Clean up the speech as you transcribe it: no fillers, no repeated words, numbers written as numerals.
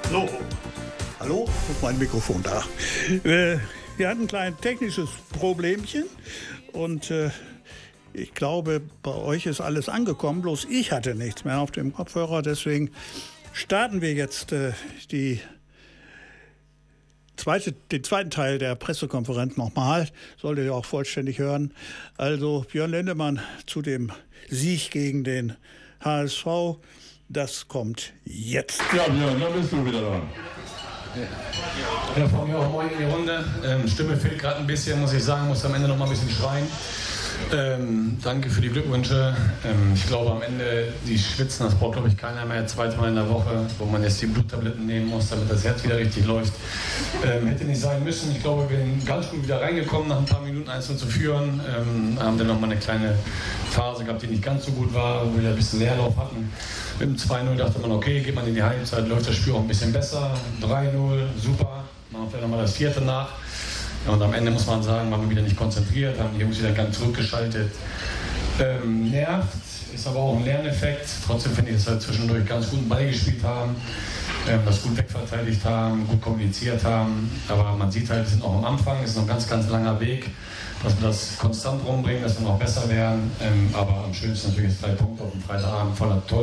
So, hallo, ist mein Mikrofon da. Wir hatten ein kleines technisches Problemchen und ich glaube, bei euch ist alles angekommen, bloß ich hatte nichts mehr auf dem Kopfhörer, deswegen starten wir jetzt den zweiten Teil der Pressekonferenz nochmal, solltet ihr auch vollständig hören. Also Björn Lindemann zu dem Sieg gegen den HSV, das kommt jetzt. Ja, Björn, da bist du wieder dran. Ja, von mir auch moin in die Runde. Stimme fehlt gerade ein bisschen, muss ich sagen, muss am Ende noch mal ein bisschen schreien. Danke für die Glückwünsche. Ich glaube, am Ende, die schwitzen, das braucht, glaube ich, keiner mehr. Zweimal in der Woche, wo man jetzt die Bluttabletten nehmen muss, damit das Herz wieder richtig läuft. Hätte nicht sein müssen. Ich glaube, wir sind ganz gut wieder reingekommen, nach ein paar Minuten 1-0 zu führen. Haben dann noch mal eine kleine Phase gehabt, die nicht ganz so gut war, wo wir ein bisschen Leerlauf hatten. Mit dem 2-0 dachte man, okay, geht man in die Halbzeit, läuft das Spiel auch ein bisschen besser. 3-0, super. Machen wir vielleicht nochmal das 4. nach. Ja, und am Ende muss man sagen, waren wir wieder nicht konzentriert, haben die Jungs wieder ganz zurückgeschaltet. Nervt, ist aber auch ein Lerneffekt. Trotzdem finde ich, dass wir zwischendurch ganz guten Ball gespielt haben, das gut wegverteidigt haben, gut kommuniziert haben. Aber man sieht halt, wir sind noch am Anfang, es ist noch ein ganz, ganz langer Weg, dass wir das konstant rumbringen, dass wir noch besser werden. Aber am schönsten natürlich ist 3 Punkte auf dem Freitagabend voller Toll.